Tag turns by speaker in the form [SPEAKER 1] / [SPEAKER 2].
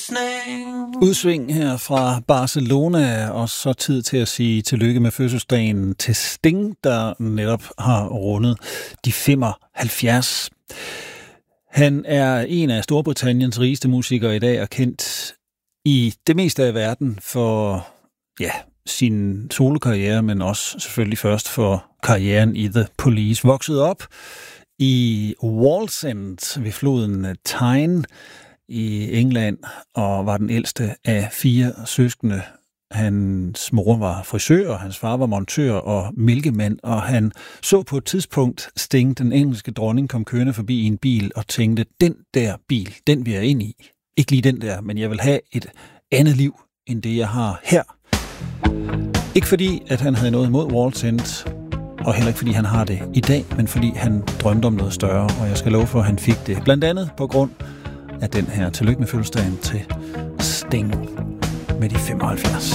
[SPEAKER 1] Udsving her fra Barcelona, og så tid til at sige tillykke med fødselsdagen til Sting, der netop har rundet de 75. Han er en af Storbritanniens rigeste musikere i dag, og kendt i det meste af verden for sin solokarriere, men også selvfølgelig først for karrieren i The Police. Voksede op i Wallsend ved floden Tyne i England, og var den ældste af 4 søskende. Hans mor var frisør, og hans far var montør og mælkemand, og han så på et tidspunkt Sting, den engelske dronning, kom kørende forbi i en bil og tænkte, den der bil, den vil jeg ind i. Ikke lige den der, men jeg vil have et andet liv, end det jeg har her. Ikke fordi, at han havde noget imod Wallsend, og heller ikke fordi han har det i dag, men fordi han drømte om noget større, og jeg skal love for, at han fik det. Blandt andet på grund af den her tillykke med fødselsdagen til Sting med de 75.